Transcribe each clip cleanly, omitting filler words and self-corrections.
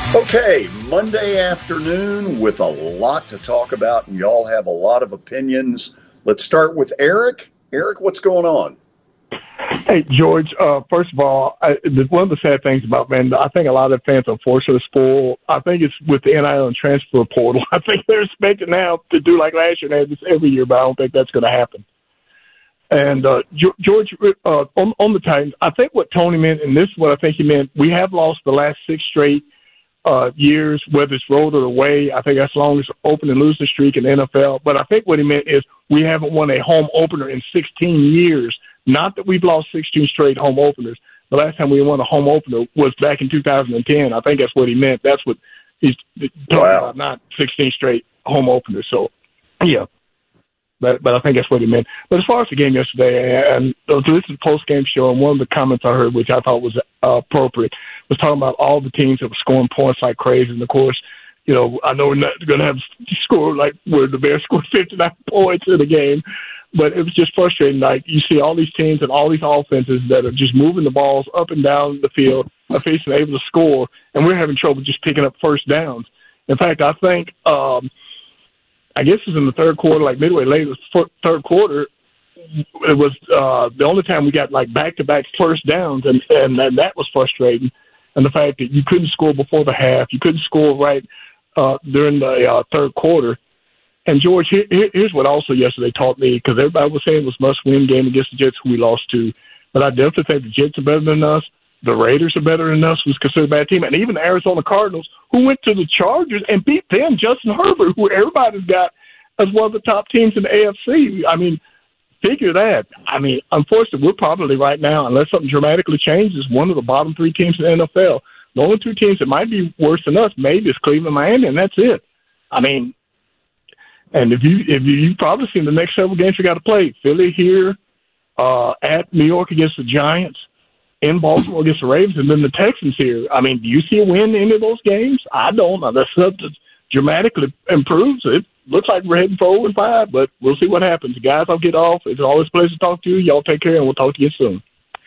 Okay, Monday afternoon with a lot to talk about, and y'all have a lot of opinions. Let's start with Eric. Eric, what's going on? Hey, George, first of all, one of the sad things about, man, I think a lot of fans are fortunately spoiled. I think it's with the NIL and transfer portal. I think they're expecting now to do like last year. They had this every year, but I don't think that's going to happen. And George, on the Titans, I think what Tony meant, and this is what I think he meant, we have lost the last 6 straight years, whether it's road or away. I think that's the longest open and losing streak in the NFL. But I think what he meant is we haven't won a home opener in 16 years. Not that we've lost 16 straight home openers. The last time we won a home opener was back in 2010. I think that's what he meant. That's what he's talking about, not 16 straight home openers. So, yeah. But I think that's what he meant. But as far as the game yesterday, and this is a post-game show, and one of the comments I heard, which I thought was appropriate, was talking about all the teams that were scoring points like crazy. And, of course, you know, I know we're not going to have a score like where the Bears scored 59 points in the game, but it was just frustrating. Like, you see all these teams and all these offenses that are just moving the balls up and down the field, facing able to score, and we're having trouble just picking up first downs. In fact, I think I guess it was in the third quarter, like midway late, it was third quarter. It was the only time we got like back-to-back first downs, and that was frustrating. And the fact that you couldn't score before the half, you couldn't score right during the third quarter. And George, here's what also yesterday taught me, because everybody was saying it was must-win game against the Jets, who we lost to. But I definitely think the Jets are better than us. The Raiders are better than us, who's considered a bad team. And even the Arizona Cardinals, who went to the Chargers and beat them, Justin Herbert, who everybody's got as one of the top teams in the AFC. I mean, figure that. I mean, unfortunately, we're probably right now, unless something dramatically changes, one of the bottom 3 teams in the NFL. The only 2 teams that might be worse than us maybe is Cleveland, Miami, and that's it. I mean, and if you've probably seen the next several games we got to play, Philly here, at New York against the Giants, in Baltimore against the Ravens, and then the Texans here. I mean, do you see a win in any of those games? I don't. Unless something dramatically improves, it looks like we're heading for 0-5, but we'll see what happens. Guys, I'll get off. It's always a pleasure to talk to you. Y'all take care, and we'll talk to you soon.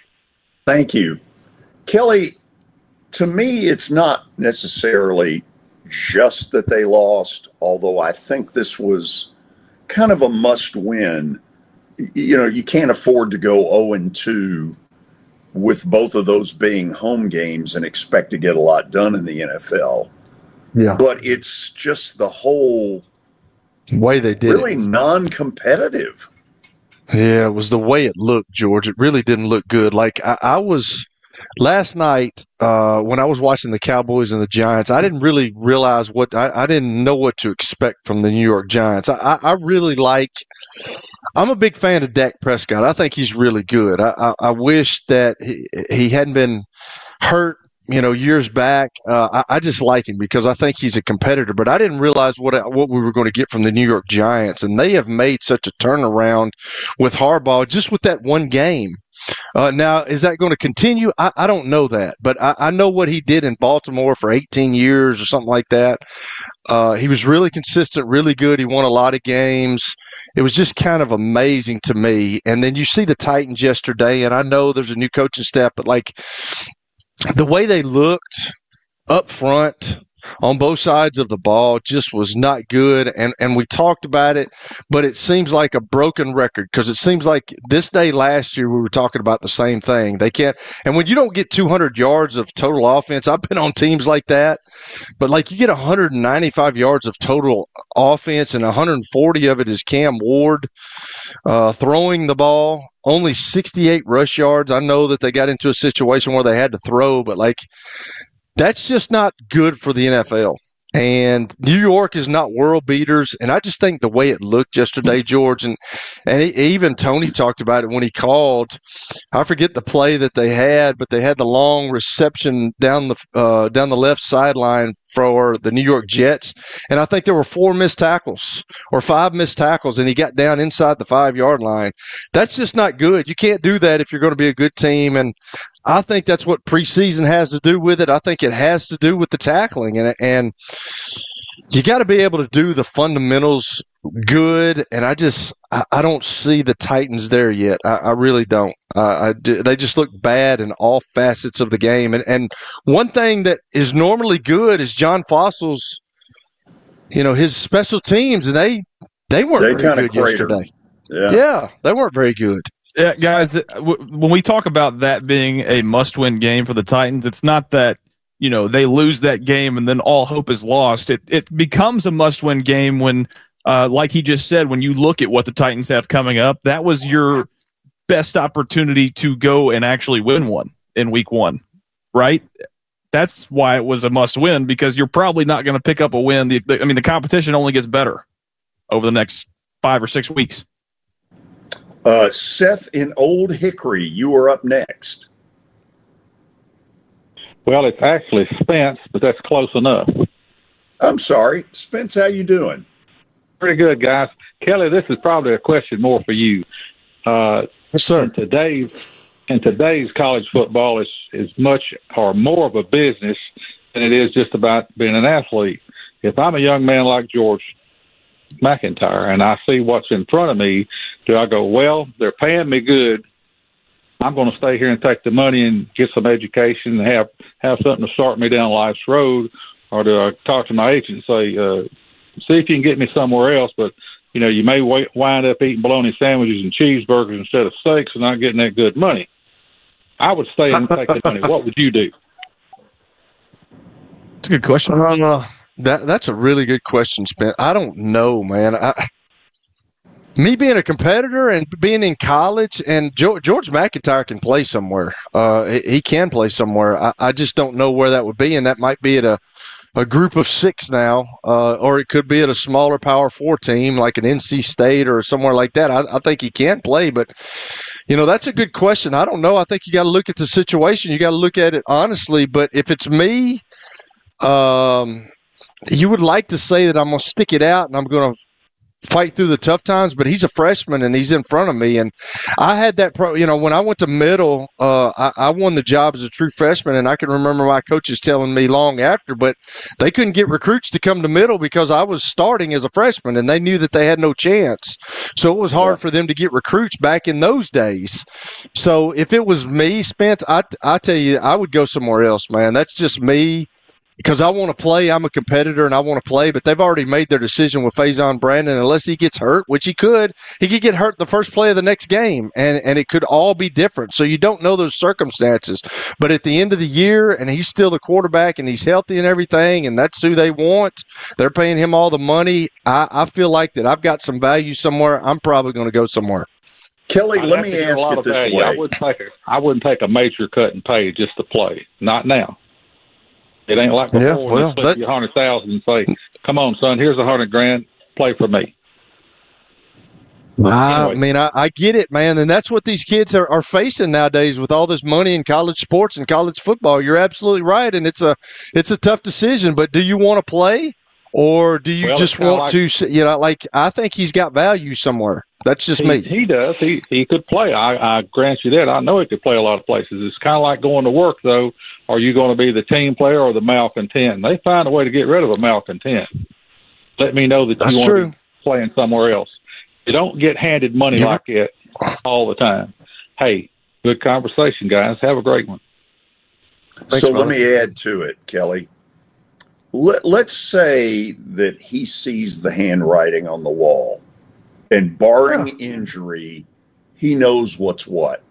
Thank you. Kelly, to me, it's not necessarily just that they lost, although I think this was kind of a must-win. You know, you can't afford to go 0-2 with both of those being home games and expect to get a lot done in the NFL. Yeah. But it's just the whole way they did really non-competitive. Yeah, it was the way it looked, George. It really didn't look good. Like I was last night when I was watching the Cowboys and the Giants, I didn't really realize I didn't know what to expect from the New York Giants. I really I'm a big fan of Dak Prescott. I think he's really good. I wish that he hadn't been hurt, years back. I just like him because I think he's a competitor. But I didn't realize what we were going to get from the New York Giants, and they have made such a turnaround with Harbaugh just with that one game. Now, is that going to continue? I don't know that, but I know what he did in Baltimore for 18 years or something like that. He was really consistent, really good. He won a lot of games. It was just kind of amazing to me. And then you see the Titans yesterday, and I know there's a new coaching staff, but like the way they looked up front on both sides of the ball just was not good. And we talked about it, but it seems like a broken record because it seems like this day last year we were talking about the same thing. They can't. And when you don't get 200 yards of total offense, I've been on teams like that, but like you get 195 yards of total offense and 140 of it is Cam Ward throwing the ball. Only 68 rush yards. I know that they got into a situation where they had to throw, but like that's just not good for the NFL. And New York is not world beaters. And I just think the way it looked yesterday, George, and even Tony talked about it when he called. I forget the play that they had, but they had the long reception down the left sideline for the New York Jets. And I think there were 4 missed tackles or 5 missed tackles, and he got down inside the 5-yard line. That's just not good. You can't do that if you're going to be a good team. And I think that's what preseason has to do with it. I think it has to do with the tackling. And you got to be able to do the fundamentals good, and I don't see the Titans there yet. I really don't. They just look bad in all facets of the game. And one thing that is normally good is John Fossil's, his special teams, and they weren't very good yesterday. Yeah, they weren't very good. Yeah, guys, when we talk about that being a must-win game for the Titans, it's not that they lose that game and then all hope is lost. It becomes a must-win game when, like he just said, when you look at what the Titans have coming up, that was your best opportunity to go and actually win one in week 1, right? That's why it was a must-win, because you're probably not going to pick up a win. The competition only gets better over the next 5 or 6 weeks. Seth in Old Hickory, you are up next. Well, it's actually Spence, but that's close enough. I'm sorry. Spence, how you doing? Pretty good, guys. Kelly, this is probably a question more for you. Yes, sir. In today's college football is much or more of a business than it is just about being an athlete. If I'm a young man like George McIntyre and I see what's in front of me, do I go, well, they're paying me good, I'm going to stay here and take the money and get some education and have something to start me down life's road? Or do I talk to my agent and say, see if you can get me somewhere else, but, you may wind up eating bologna sandwiches and cheeseburgers instead of steaks and not getting that good money. I would stay and take the money. What would you do? That's a good question. That's a really good question, Spence. I don't know, man. Me being a competitor and being in college, and George McIntyre can play somewhere. He can play somewhere. I just don't know where that would be, and that might be at a group of 6 now, or it could be at a smaller Power 4 team like an NC State or somewhere like that. I think he can play, but, that's a good question. I don't know. I think you got to look at the situation. You got to look at it honestly, but if it's me, you would like to say that I'm going to stick it out and I'm going to fight through the tough times, but he's a freshman and he's in front of me. And I had that when I went to middle, I won the job as a true freshman, and I can remember my coaches telling me long after, but they couldn't get recruits to come to middle because I was starting as a freshman and they knew that they had no chance. So it was hard for them to get recruits back in those days. So if it was me, Spence, I tell you, I would go somewhere else, man. That's just me. Because I want to play. I'm a competitor and I want to play, but they've already made their decision with Faison Brandon. Unless he gets hurt, which he could get hurt the first play of the next game, and it could all be different. So you don't know those circumstances. But at the end of the year, and he's still the quarterback and he's healthy and everything, and that's who they want. They're paying him all the money. I feel like that I've got some value somewhere. I'm probably going to go somewhere. Kelly, let me ask it this way. I wouldn't take a major cut in pay just to play. Not now. It ain't like before when they put you $100,000 and say, "Come on, son, here's $100,000, play for me." I get it, man, and that's what these kids are facing nowadays with all this money in college sports and college football. You're absolutely right, and it's a tough decision. But do you want to play, or do you just want to? I think he's got value somewhere. That's just me. He does. He could play. I grant you that. I know he could play a lot of places. It's kind of like going to work, though. Are you going to be the team player or the malcontent? They find a way to get rid of a malcontent. Let me know that you want to be playing somewhere else. You don't get handed money like that all the time. Hey, good conversation, guys. Have a great one. Thanks, so let me add to it, Kelly. Let's say that he sees the handwriting on the wall, and barring injury, he knows what's what.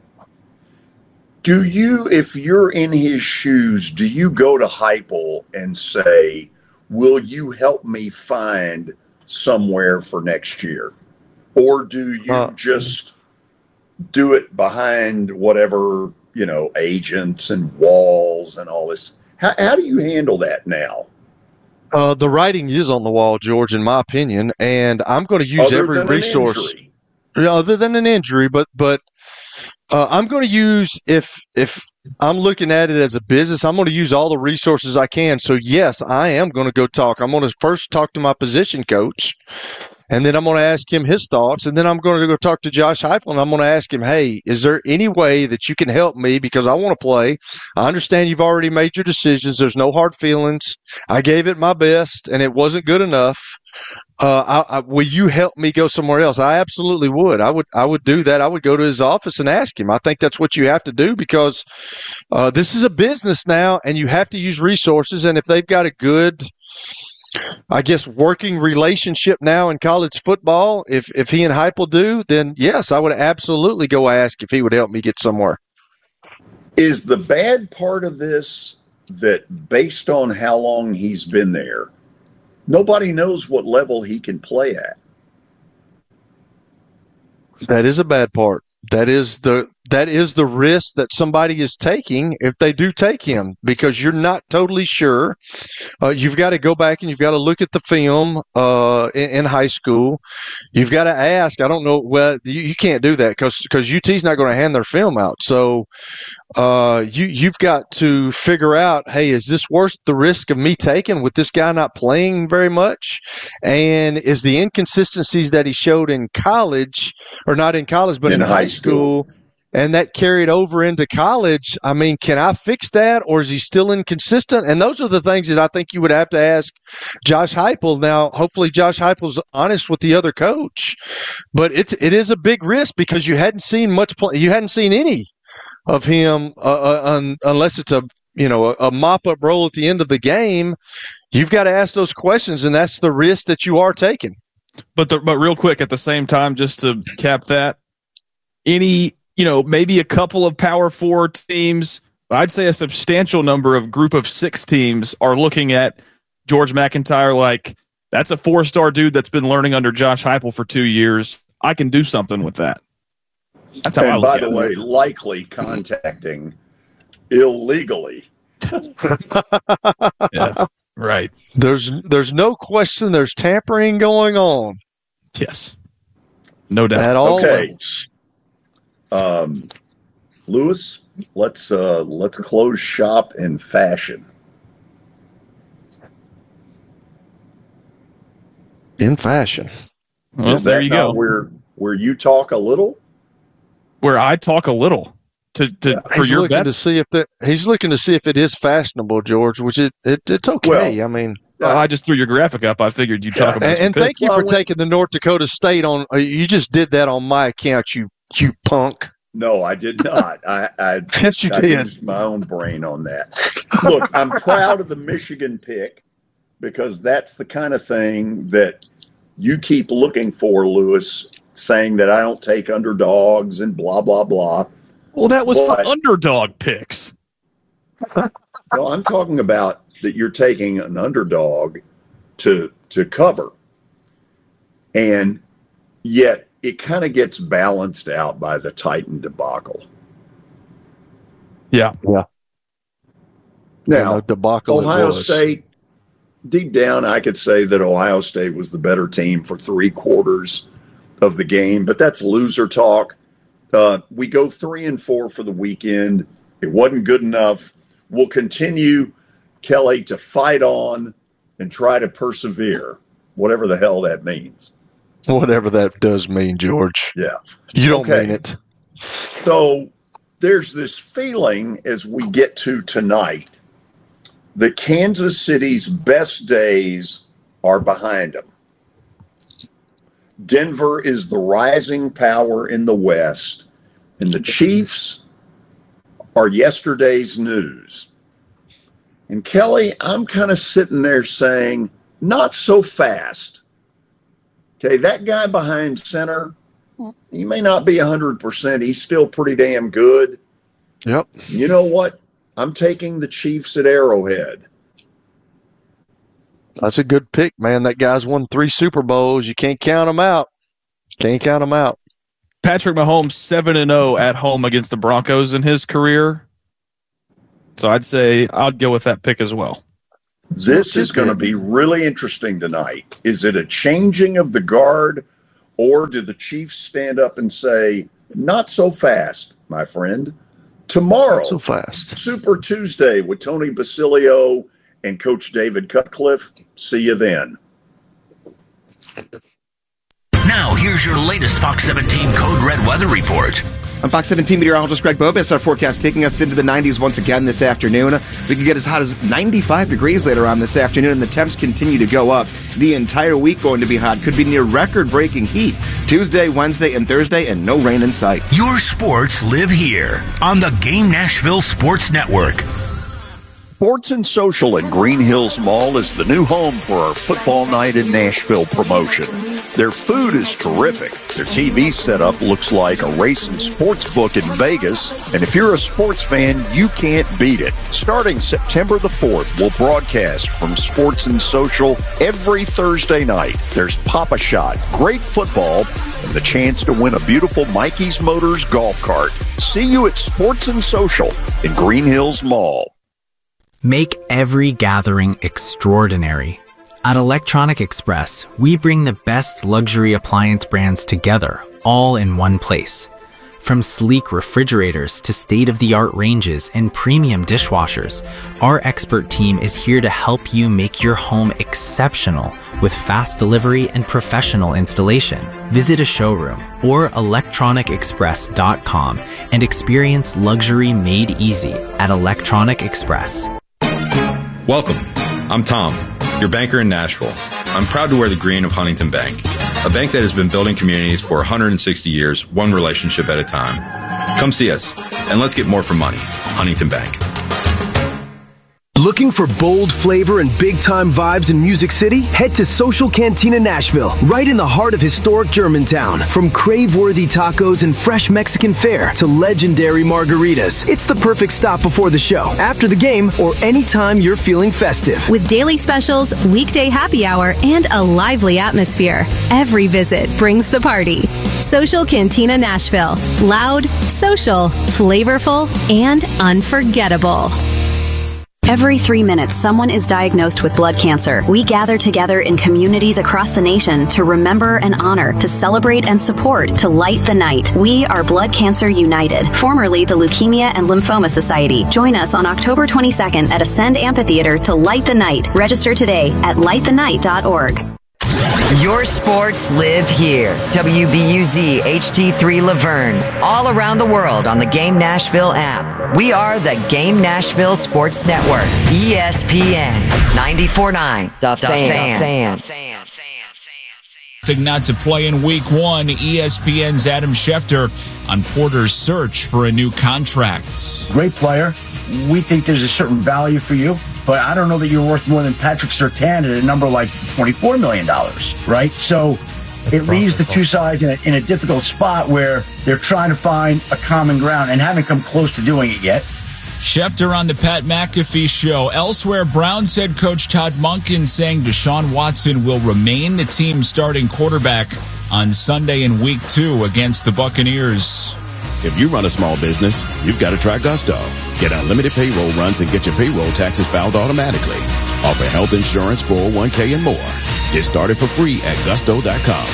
Do you, if you're in his shoes, do you go to Heupel and say, will you help me find somewhere for next year? Or do you just do it behind whatever, agents and walls and all this? How do you handle that now? The writing is on the wall, George, in my opinion, and I'm going to use every resource. Other than an injury, but I'm going to use, if I'm looking at it as a business, I'm going to use all the resources I can. So, yes, I am going to go talk. I'm going to first talk to my position coach, and then I'm going to ask him his thoughts, and then I'm going to go talk to Josh Heupel, and I'm going to ask him, hey, is there any way that you can help me because I want to play? I understand you've already made your decisions. There's no hard feelings. I gave it my best, and it wasn't good enough. will you help me go somewhere else? I absolutely would. I would do that. I would go to his office and ask him. I think that's what you have to do because this is a business now, and you have to use resources. And if they've got a good, I guess, working relationship now in college football, if he and Heupel do, then yes, I would absolutely go ask if he would help me get somewhere. Is the bad part of this that based on how long he's been there, nobody knows what level he can play at? That is a bad part. That is the risk that somebody is taking if they do take him, because you're not totally sure. You've got to go back and you've got to look at the film in high school. You've got to ask. I don't know. Well, you can't do that because UT's not going to hand their film out. So you've got to figure out, hey, is this worth the risk of me taking with this guy not playing very much? And is the inconsistencies that he showed in college, or not in college, but in high school, and that carried over into college, I mean, can I fix that, or is he still inconsistent? And those are the things that I think you would have to ask Josh Heupel. Now, hopefully Josh Heupel's honest with the other coach, but it is a big risk because you hadn't seen much play. You hadn't seen any of him unless it's a mop-up roll at the end of the game. You've got to ask those questions, and that's the risk that you are taking. But real quick, at the same time, just to cap that, maybe a couple of Power 4 teams, I'd say a substantial number of Group of 6 teams are looking at George MacIntyre like, that's a 4-star dude that's been learning under Josh Heupel for 2 years. I can do something with that. That's how I look at it. And by the way, likely contacting illegally. Yeah, right. There's no question there's tampering going on. Yes. No doubt. At all Okay. levels. Lewis, let's close shop in fashion. In fashion. Well, Is there that you not go. where you talk a little? Where I talk a little for He's your looking bets. he's looking to see if it is fashionable, George, which it's okay. Well, I mean, Well, I just threw your graphic up. I figured you'd talk about and some thank picks. you for Well, taking the North Dakota State on. You just did that on my account, you punk. No, I did not. I Yes, you I did. used my own brain on that. Look, I'm proud of the Michigan pick because that's the kind of thing that you keep looking for, Lewis, saying that I don't take underdogs and blah, blah, blah. Well, that was for But- underdog picks. No, I'm talking about that you're taking an underdog to cover. And yet it kind of gets balanced out by the Titan debacle. Yeah. Now, debacle it Ohio was. State, deep down, I could say that Ohio State was the better team for 3/4 of the game, but that's loser talk. We go 3-4 for the weekend. It wasn't good enough. We'll continue, Kelly, to fight on and try to persevere, whatever the hell that means. Whatever that does mean, George. Yeah. You don't Okay. mean it. So there's this feeling as we get to tonight that Kansas City's best days are behind them. Denver is the rising power in the West, and the Chiefs are yesterday's news. And Kelly, I'm kind of sitting there saying, not so fast. Okay, that guy behind center, he may not be 100%. He's still pretty damn good. Yep. You know what? I'm taking the Chiefs at Arrowhead. That's a good pick, man. That guy's won 3 Super Bowls. You can't count him out. Can't count him out. Patrick Mahomes 7-0 at home against the Broncos in his career. So I'd say I'd go with that pick as well. This is going to be really interesting tonight. Is it a changing of the guard, or do the Chiefs stand up and say, not so fast, my friend? Tomorrow, Not so fast. Super Tuesday with Tony Basilio and Coach David Cutcliffe. See you then. Now, here's your latest Fox 17 Code Red weather report. I'm Fox 17 meteorologist Greg Bobis. Our forecast taking us into the 90s once again this afternoon. We could get as hot as 95 degrees later on this afternoon, and the temps continue to go up. The entire week going to be hot. Could be near record-breaking heat. Tuesday, Wednesday, and Thursday, and no rain in sight. Your sports live here on the Game Nashville Sports Network. Sports and Social at Green Hills Mall is the new home for our Football Night in Nashville promotion. Their food is terrific. Their TV setup looks like a racing sports book in Vegas. And if you're a sports fan, you can't beat it. Starting September the 4th, we'll broadcast from Sports and Social every Thursday night. There's Pop-A-Shot, great football, and the chance to win a beautiful Mikey's Motors golf cart. See you at Sports and Social in Green Hills Mall. Make every gathering extraordinary. At Electronic Express, we bring the best luxury appliance brands together, all in one place. From sleek refrigerators to state-of-the-art ranges and premium dishwashers, our expert team is here to help you make your home exceptional with fast delivery and professional installation. Visit a showroom or electronicexpress.com and experience luxury made easy at Electronic Express. Welcome. I'm Tom, your banker in Nashville. I'm proud to wear the green of Huntington Bank, a bank that has been building communities for 160 years, one relationship at a time. Come see us, and let's get more for money. Huntington Bank. Looking for bold flavor and big-time vibes in Music City? Head to Social Cantina Nashville, right in the heart of historic Germantown. From crave-worthy tacos and fresh Mexican fare to legendary margaritas, it's the perfect stop before the show, after the game, or anytime you're feeling festive. With daily specials, weekday happy hour, and a lively atmosphere, every visit brings the party. Social Cantina Nashville. Loud, social, flavorful, and unforgettable. Every 3 minutes, someone is diagnosed with blood cancer. We gather together in communities across the nation to remember and honor, to celebrate and support, to light the night. We are Blood Cancer United, formerly the Leukemia and Lymphoma Society. Join us on October 22nd at Ascend Amphitheater to light the night. Register today at lightthenight.org. Your sports live here. WBUZ HD3 Laverne. All around the world on the Game Nashville app. We are the Game Nashville Sports Network. ESPN 94.9. The Fan. Not to play in Week 1, ESPN's Adam Schefter on Porter's search for a new contract. Great player. We think there's a certain value for you, but I don't know that you're worth more than Patrick Surtain at a number like $24 million, right? So it leaves the two sides in a difficult spot where they're trying to find a common ground and haven't come close to doing it yet. Schefter on the Pat McAfee Show. Elsewhere, Browns head coach Todd Monken saying Deshaun Watson will remain the team's starting quarterback on Sunday in Week 2 against the Buccaneers. If you run a small business, you've got to try Gusto. Get unlimited payroll runs and get your payroll taxes filed automatically. Offer health insurance, 401k, and more. Get started for free at gusto.com.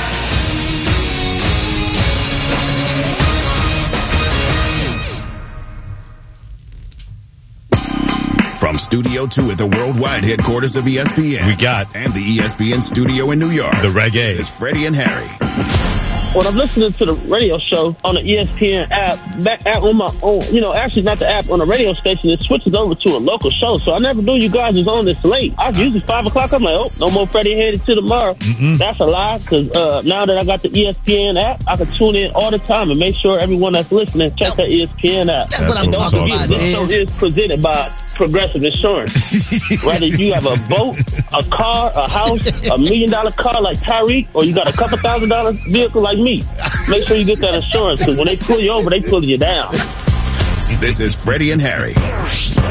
From Studio 2 at the worldwide headquarters of ESPN. We got. And the ESPN studio in New York. The Reggae. This is Freddie and Harry. When I'm listening to the radio show on the ESPN app, on my own, actually not the app, on the radio station, it switches over to a local show. So I never knew you guys was on this late. I was usually 5 o'clock. I'm like, oh, no more Freddie headed to tomorrow. That's a lie, because now that I got the ESPN app, I can tune in all the time and make sure everyone that's listening check that ESPN app. That's what I'm talking about. This show is presented by Progressive Insurance. Whether you have a boat, a car, a house, $1 million car like Tyreek, or you got a couple $1,000 vehicle like me, make sure you get that insurance, because when they pull you over, they pull you down. This is Freddie and Harry.